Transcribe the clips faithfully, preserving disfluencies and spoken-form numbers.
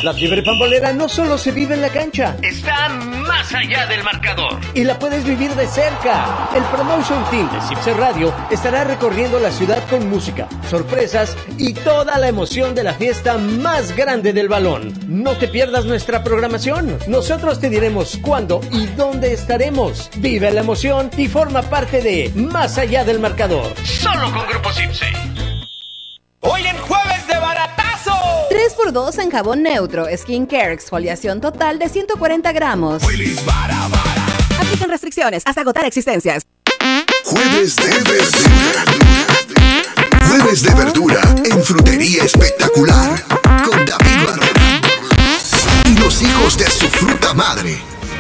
La fiebre pambolera no solo se vive en la cancha, está más allá del marcador. Y la puedes vivir de cerca. El Promotion Team de Cipse Radio estará recorriendo la ciudad con música, sorpresas y toda la emoción de la fiesta más grande del balón. No te pierdas nuestra programación. Nosotros te diremos cuándo y dónde estaremos. Vive la emoción y forma parte de Más allá del marcador. Solo con Grupo Cipse. Hoy en Jueves de Baratazo. tres por dos en jabón neutro, skincare, exfoliación total de ciento cuarenta gramos. Willy's Bara Bara. Aplican restricciones hasta agotar existencias. Jueves de verdura. Jueves de verdura en Frutería Espectacular con David Barrera y los hijos de su fruta madre.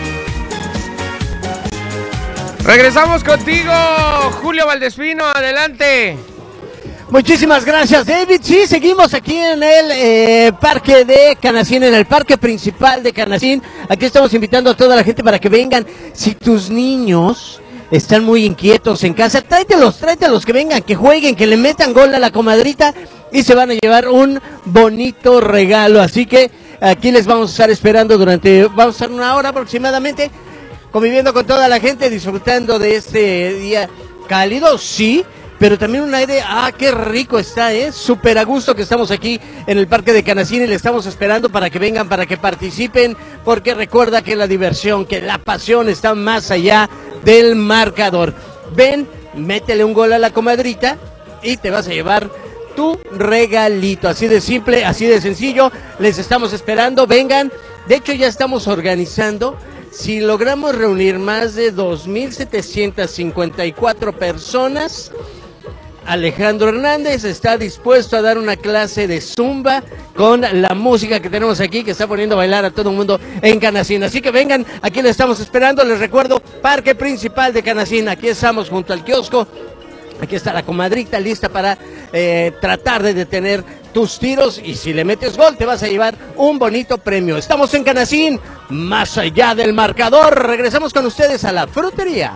Regresamos contigo, Julio Valdespino, adelante. Muchísimas gracias, David. Sí, seguimos aquí en el eh, parque de Canacín, en el parque principal de Canacín. Aquí estamos invitando a toda la gente para que vengan. Si tus niños están muy inquietos en casa, tráetelos, tráetelos, que vengan, que jueguen, que le metan gol a la comadrita y se van a llevar un bonito regalo. Así que aquí les vamos a estar esperando durante, vamos a estar una hora aproximadamente, conviviendo con toda la gente, disfrutando de este día cálido, sí, pero también un aire, ah, qué rico está, eh, súper a gusto que estamos aquí en el Parque de Canacín y le estamos esperando para que vengan, para que participen, porque recuerda que la diversión, que la pasión está más allá del marcador. Ven, métele un gol a la comadrita y te vas a llevar tu regalito, así de simple, así de sencillo. Les estamos esperando, vengan. De hecho, ya estamos organizando. Si logramos reunir más de dos mil setecientas cincuenta y cuatro personas, Alejandro Hernández está dispuesto a dar una clase de zumba con la música que tenemos aquí, que está poniendo a bailar a todo el mundo en Canacín. Así que vengan, aquí les estamos esperando. Les recuerdo, Parque Principal de Canacín. Aquí estamos junto al kiosco. Aquí está la comadrita lista para eh, tratar de detener tus tiros, y si le metes gol te vas a llevar un bonito premio. Estamos en Canacín, más allá del marcador. Regresamos con ustedes a la frutería.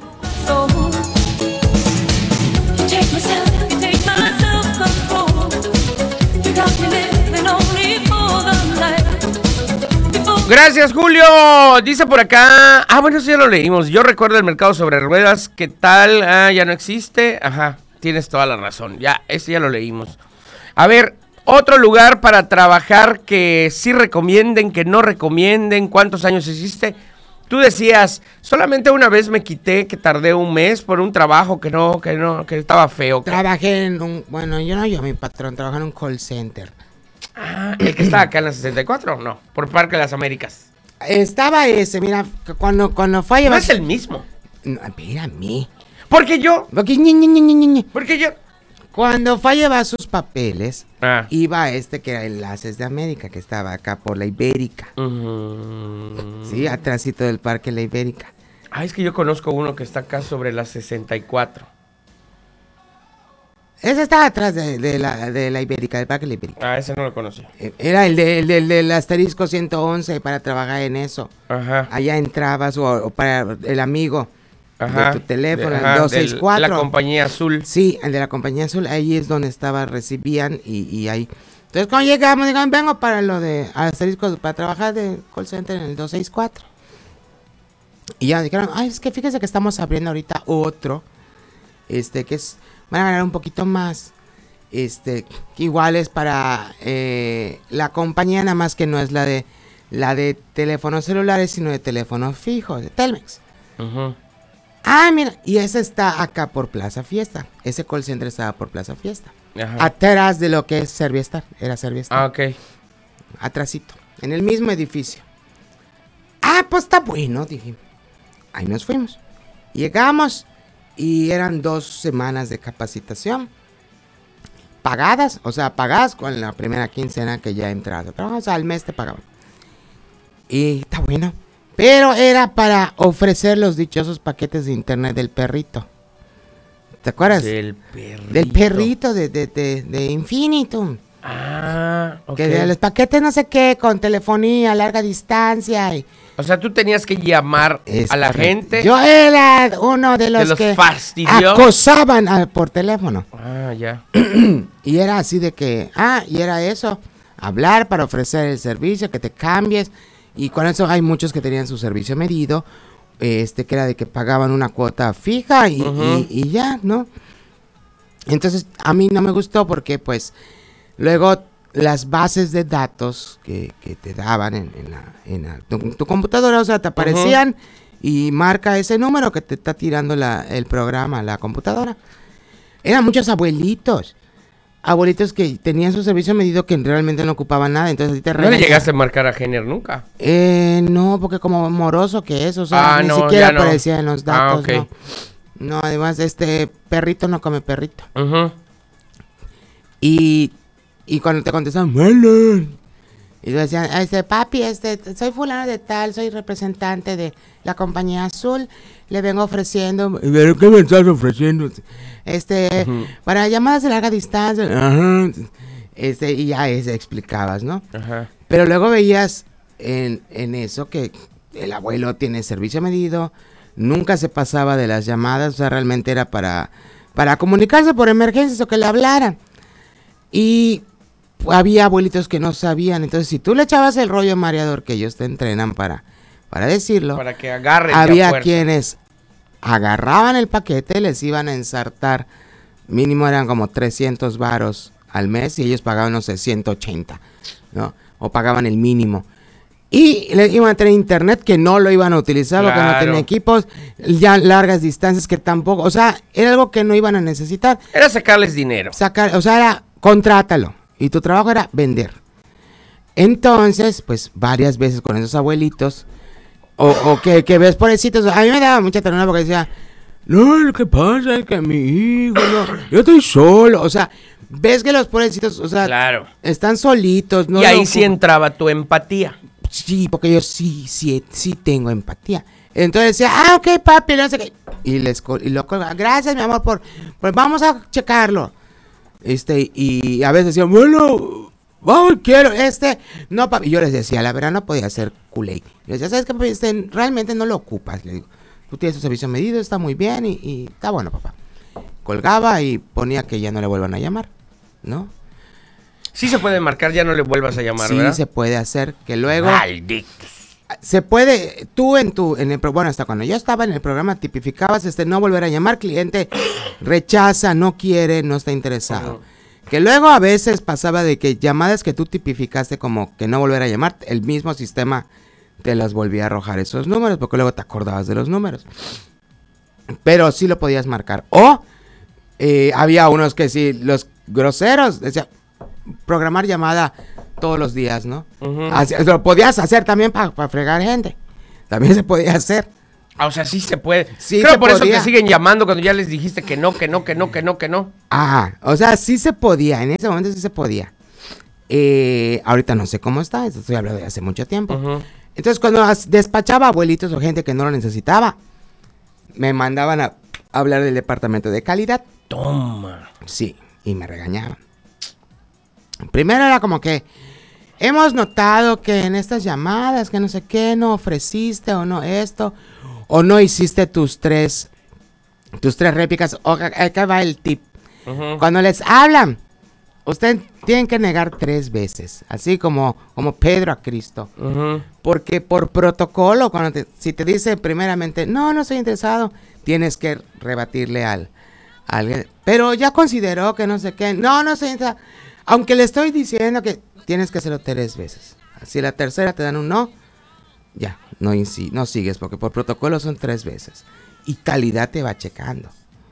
Gracias, Julio. Dice por acá, ah, bueno, eso ya lo leímos. Yo recuerdo el mercado sobre ruedas. ¿Qué tal? Ah, ya no existe. Ajá, tienes toda la razón. Ya, ese ya lo leímos. A ver, otro lugar para trabajar que sí recomienden, que no recomienden. ¿Cuántos años hiciste? Tú decías, solamente una vez me quité, que tardé un mes por un trabajo que no, que no, que estaba feo. Trabajé en un, bueno, yo no, yo, mi patrón, trabajé en un call center. Ah, el que está acá en la sesenta y cuatro, no, por Parque de las Américas. Estaba ese, mira, cuando, cuando fue a llevar... No es el mismo. No, mira a mí. Porque yo... Porque, ñi, ñi, ñi, ñi, ñi. Porque yo... Cuando fue a llevar sus papeles, ah. iba a este que era Enlaces de América, que estaba acá por la Ibérica. Uh-huh. Sí, atrásito del Parque La Ibérica. Ah, es que yo conozco uno que está acá sobre la sesenta y cuatro. Ese estaba atrás de, de, la, de la Ibérica, del Parque La Ibérica. Ah, ese no lo conocí. Era el, de, el, de, el del asterisco ciento once para trabajar en eso. Ajá. Allá entrabas o, o para el amigo. Ajá, de tu teléfono, ajá, el dos seis cuatro. De la compañía azul. Sí, el de la compañía azul, ahí es donde estaba, recibían y, y ahí. Entonces cuando llegamos, digan, vengo para lo de asterisco, para trabajar de call center en el dos seis cuatro. Y ya dijeron, ay, es que fíjese que estamos abriendo ahorita otro, este, que es, van a ganar un poquito más, este, que igual es para eh, la compañía, nada más que no es la de, la de teléfonos celulares, sino de teléfonos fijos, de Telmex. Ajá. Uh-huh. Ah, mira, y ese está acá por Plaza Fiesta. Ese call center estaba por Plaza Fiesta. Ajá. Atrás de lo que es Serviestar. Era Serviestar. Ah, ok. Atrásito. En el mismo edificio. Ah, pues está bueno, dije. Ahí nos fuimos. Llegamos y eran dos semanas de capacitación. Pagadas, o sea, pagadas con la primera quincena que ya entrado. O sea, al mes te pagaban. Y está bueno. Pero era para ofrecer los dichosos paquetes de internet del perrito. ¿Te acuerdas? Del perrito. Del perrito de, de, de, de Infinitum. Ah, ok. Que de los paquetes no sé qué, con telefonía a larga distancia. Y... O sea, tú tenías que llamar es a la correcto. gente. Yo era uno de los, de los que fastidió. acosaban a, por teléfono. Ah, ya. Y era así de que, ah, y era eso. hablar para ofrecer el servicio, que te cambies. Y con eso hay muchos que tenían su servicio medido, este que era de que pagaban una cuota fija y, uh-huh. y, y ya, ¿no? Entonces a mí no me gustó porque pues luego las bases de datos que, que te daban en, en, la, en la, tu, tu computadora, o sea, te aparecían uh-huh. y marca ese número que te está tirando la, el programa, la computadora. Eran muchos abuelitos. Abuelitos que tenían su servicio medido que realmente no ocupaban nada, entonces te ¿No le llegaste a marcar a Gener nunca? Eh, no, porque como moroso que es, o sea, ah, ni no, siquiera no. aparecía en los datos, ah, okay. no. No, además, este, perrito no come perrito. Uh-huh. Y, y cuando te contestaban, bueno, y decían, este, papi, este, soy fulano de tal, soy representante de la compañía Azul, le vengo ofreciendo, ¿pero qué me estás ofreciendo? Este, uh-huh. para llamadas de larga distancia, ajá, este, y ya ese explicabas, ¿no? Ajá. Pero luego veías en, en eso que el abuelo tiene servicio medido, nunca se pasaba de las llamadas, o sea, realmente era para, para comunicarse por emergencias o que le hablaran. Y había abuelitos que no sabían, entonces si tú le echabas el rollo mareador que ellos te entrenan para, para decirlo, para que agarren, había quienes agarraban el paquete, les iban a ensartar, mínimo eran como trescientos varos al mes y ellos pagaban, no sé, ciento ochenta, ¿no? O pagaban el mínimo. Y le iban a tener internet que no lo iban a utilizar, claro. porque no tenían equipos, ya largas distancias que tampoco, o sea, era algo que no iban a necesitar. Era sacarles dinero. Sacar, o sea, era contrátalo. Y tu trabajo era vender. Entonces, pues, varias veces con esos abuelitos, o, o que, que ves pobrecitos, a mí me daba mucha ternura porque decía, no, lo que pasa es que mi hijo, no, yo estoy solo, o sea, ves que los pobrecitos, o sea, claro. están solitos. No y ahí lo, sí entraba tu empatía. Sí, porque yo sí, sí, sí tengo empatía. Entonces decía, ah, ok, papi, no sé qué. Y, les, y lo colgaba, gracias, mi amor, por, por, vamos a checarlo. Este, y a veces decían, bueno, vamos, quiero, este, no, papi. Y yo les decía, la verdad no podía ser culé. Les decía, ¿sabes qué, papi? Este, realmente no lo ocupas. Le digo, tú tienes tu servicio medido, está muy bien y, y está bueno, papá. Colgaba y ponía que ya no le vuelvan a llamar, ¿no? Sí se puede marcar, ya no le vuelvas a llamar, sí, ¿verdad? Sí se puede hacer, que luego... Malditos. Se puede, tú en tu, en el, bueno, hasta cuando yo estaba en el programa tipificabas, este, no volver a llamar, cliente rechaza, no quiere, no está interesado. Uh-huh. Que luego a veces pasaba de que llamadas que tú tipificaste como que no volver a llamar, el mismo sistema te las volvía a arrojar esos números, porque luego te acordabas de los números. Pero sí lo podías marcar. O eh, había unos que sí, los groseros, decía, programar llamada todos los días, ¿no? Uh-huh. Así, lo podías hacer también para pa fregar gente. También se podía hacer. Ah, o sea, sí se puede. Sí, Creo se por podía. eso te siguen llamando cuando ya les dijiste que no, que no, que no, que no, que no. Ah, o sea, sí se podía. En ese momento sí se podía. Eh, ahorita no sé cómo está. Esto estoy hablando de hace mucho tiempo. Uh-huh. Entonces, cuando despachaba abuelitos o gente que no lo necesitaba, me mandaban a hablar del departamento de calidad. Toma. Sí, y me regañaban. Primero era como que hemos notado que en estas llamadas, que no sé qué, no ofreciste o no esto, o no hiciste tus tres, tus tres réplicas. O acá va el tip. Uh-huh. Cuando les hablan, ustedes tienen que negar tres veces, así como, como Pedro a Cristo. Uh-huh. Porque por protocolo, cuando te, si te dice primeramente, no, no estoy interesado, tienes que rebatirle al, al, pero ya consideró que no sé qué, no, no estoy interesado. Aunque le estoy diciendo que tienes que hacerlo tres veces. Si la tercera te dan un no, ya, no, insi- no sigues, porque por protocolo son tres veces. Y calidad te va checando.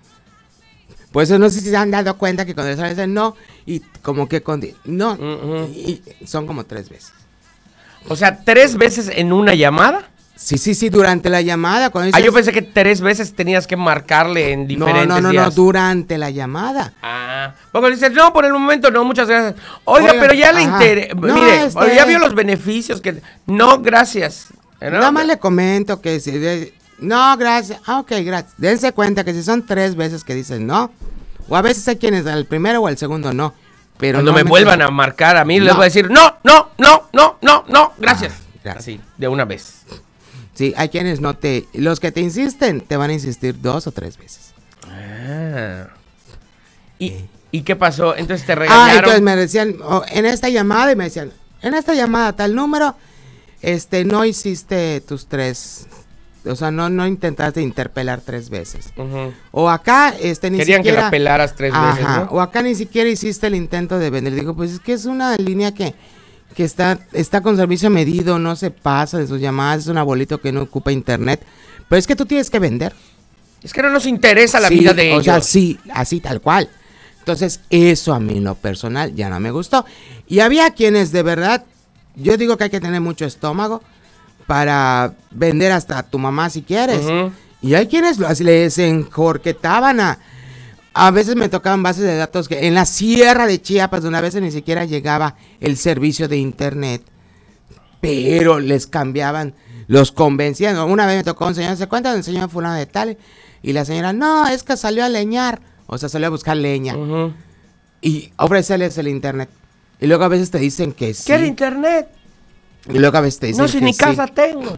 Por eso no sé si se han dado cuenta que cuando les dicen no, y como que con... No, uh-huh. y, y son como tres veces. O sea, ¿tres veces en una llamada? Sí, sí, sí, durante la llamada. Cuando dices, ah, yo pensé que tres veces tenías que marcarle en diferentes no, no, no, días. No, durante la llamada. Ah, porque dices, no, por el momento no, muchas gracias. Oiga, Oiga pero ya le interesa, no, mire, este... ya vio los beneficios que... No, gracias. ¿No? Nada más le comento que si... De... No, gracias. Ah, ok, gracias. Dense cuenta que si son tres veces que dicen no, o a veces hay quienes al primero o al segundo no. Pero cuando no me, me vuelvan a marcar a mí, no. Les voy a decir, no, no, no, no, no, no, gracias. Ah, gracias. Así, de una vez. Sí, hay quienes no te... Los que te insisten, te van a insistir dos o tres veces. Ah. Y, ¿Y qué pasó? Entonces te Ah, regañaron. entonces me decían, oh, en esta llamada, y me decían, en esta llamada tal número, este, no hiciste tus tres, o sea, no, no intentaste interpelar tres veces. Ujú. O acá, este, ni Querían siquiera... que la pelaras tres Ajá, veces, ¿no? o acá ni siquiera hiciste el intento de vender. Digo, pues es que es una línea que, que está, está con servicio medido, no se pasa de sus llamadas, es un abuelito que no ocupa internet. Pero es que tú tienes que vender. Es que no nos interesa la Sí, vida de o ellos. sea, sí, así tal cual. Entonces, eso a mí en lo personal ya no me gustó. Y había quienes de verdad, yo digo que hay que tener mucho estómago para vender hasta a tu mamá si quieres. Ujú. Y hay quienes lo- les enjorquetaban a... A veces me tocaban bases de datos que en la sierra de Chiapas, donde a veces ni siquiera llegaba el servicio de internet, pero les cambiaban, los convencían. Una vez me tocó un señor, ¿se cuenta del señor fulano de tal? Y la señora, no, es que salió a leñar, o sea, salió a buscar leña, Ujú. y ofrecerles el internet. Y luego a veces te dicen que sí. ¿Quiere internet? Y luego a veces te dicen No, si que ni sí. casa tengo.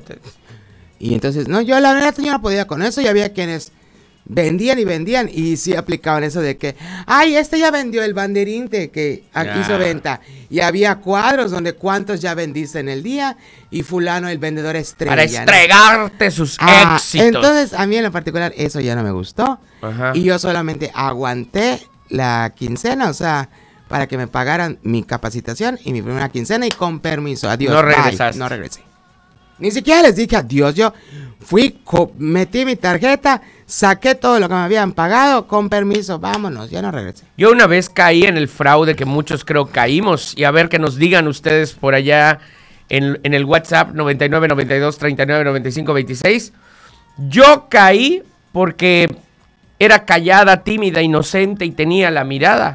Y entonces, no, yo la verdad yo no podía con eso, y había quienes vendían y vendían, y sí aplicaban eso de que, ay, este ya vendió el banderín de que Ya. hizo venta. Y había cuadros donde cuántos ya vendiste en el día, y fulano el vendedor estrella. Para ¿no? estregarte sus Ah, éxitos. entonces a mí en lo particular eso ya no me gustó. Ajá. Y yo solamente aguanté la quincena, o sea, para que me pagaran mi capacitación y mi primera quincena, y con permiso, adiós. No bye. regresaste. No regresé. Ni siquiera les dije adiós, yo fui, co- metí mi tarjeta, saqué todo lo que me habían pagado, con permiso, vámonos, ya no regresé. Yo una vez caí en el fraude que muchos creo caímos, y a ver que nos digan ustedes por allá en, en el WhatsApp noventa y nueve, noventa y dos, treinta y nueve, noventa y cinco, veintiséis. Yo caí porque era callada, tímida, inocente y tenía la mirada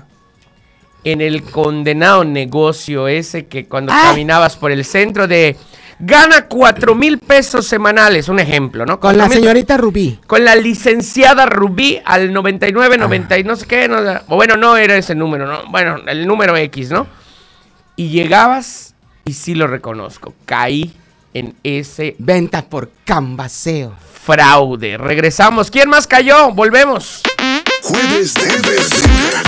en el condenado negocio ese que cuando Ah. caminabas por el centro de gana cuatro mil pesos semanales, un ejemplo, ¿no? Con la Cuatro mil- señorita Rubí. Con la licenciada Rubí al noventa y nueve, noventa y no sé qué, no, o bueno, no era ese número, ¿no? Bueno, el número X, ¿no? Y llegabas, y sí lo reconozco, caí en ese Venta por cambaseo. fraude. Regresamos. ¿Quién más cayó? Volvemos. Jueves de verdura.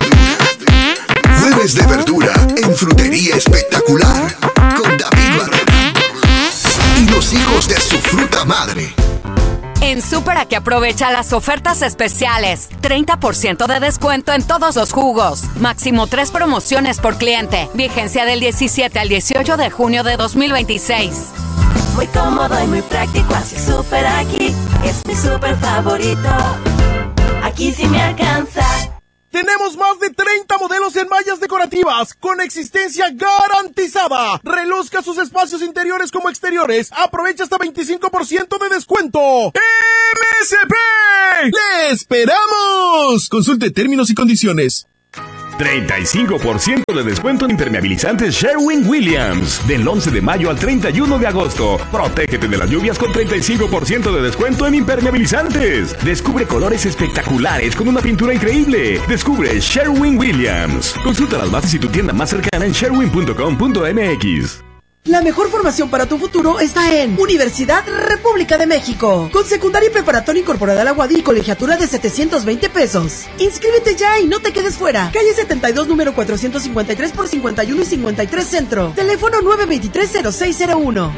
Jueves de verdura en Frutería Espectacular con David Barrera y los hijos de su fruta madre. En Súper que aprovecha las ofertas especiales. treinta por ciento de descuento en todos los jugos. Máximo tres promociones por cliente. Vigencia del diecisiete al dieciocho de junio de dos mil veintiséis. Muy cómodo y muy práctico, así súper aquí. Es mi súper favorito. Aquí sí me alcanza. Tenemos más de treinta modelos en mallas decorativas con existencia garantizada. Reluzca sus espacios interiores como exteriores. Aprovecha hasta veinticinco por ciento de descuento. ¡M S P! ¡Le esperamos! Consulte términos y condiciones. treinta y cinco por ciento de descuento en impermeabilizantes Sherwin-Williams. Del once de mayo al treinta y uno de agosto. Protégete de las lluvias con treinta y cinco por ciento de descuento en impermeabilizantes. Descubre colores espectaculares con una pintura increíble. Descubre Sherwin-Williams. Consulta las bases y tu tienda más cercana en sherwin punto com punto m x. La mejor formación para tu futuro está en Universidad República de México. Con secundaria y preparatoria incorporada a la U A D y colegiatura de setecientos veinte pesos. Inscríbete ya y no te quedes fuera. Calle setenta y dos, número cuatrocientos cincuenta y tres por cincuenta y uno y cincuenta y tres Centro. Teléfono nueve dos tres, cero seis cero uno.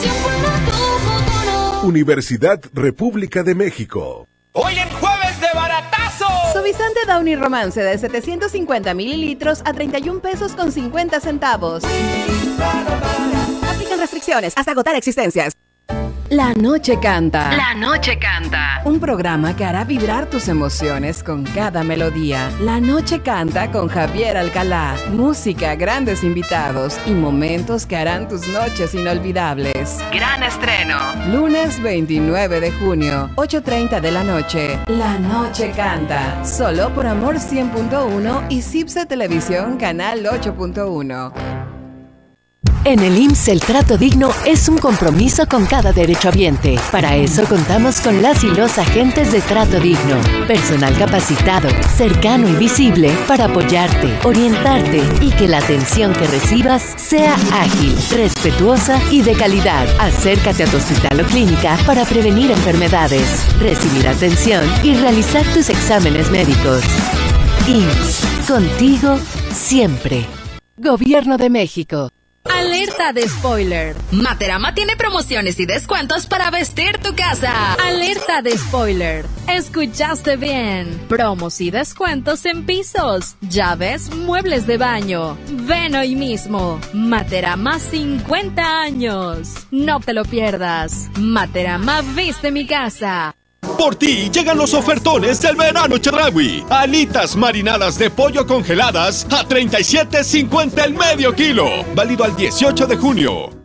Universidad República de México. Hoy en Jueves de Baratazo. Suavizante Downy Romance de setecientos cincuenta mililitros a treinta y un pesos con cincuenta centavos. Aplican restricciones hasta agotar existencias. La Noche Canta. La Noche Canta. Un programa que hará vibrar tus emociones con cada melodía. La Noche Canta con Javier Alcalá. Música, grandes invitados y momentos que harán tus noches inolvidables. Gran estreno. Lunes veintinueve de junio, ocho treinta de la noche. La Noche Canta. Solo por Amor cien punto uno y Cipse Televisión Canal ocho punto uno. En el I M S S el trato digno es un compromiso con cada derechohabiente. Para eso contamos con las y los agentes de trato digno. Personal capacitado, cercano y visible para apoyarte, orientarte y que la atención que recibas sea ágil, respetuosa y de calidad. Acércate a tu hospital o clínica para prevenir enfermedades, recibir atención y realizar tus exámenes médicos. I M S S. Contigo siempre. Gobierno de México. Alerta de spoiler. Materama tiene promociones y descuentos para vestir tu casa. Alerta de spoiler. Escuchaste bien. Promos y descuentos en pisos, llaves, muebles de baño. Ven hoy mismo. Materama cincuenta años. No te lo pierdas. Materama viste mi casa. Por ti llegan los ofertones del verano Chedraui. Alitas marinadas de pollo congeladas a treinta y siete cincuenta el medio kilo. Válido al dieciocho de junio.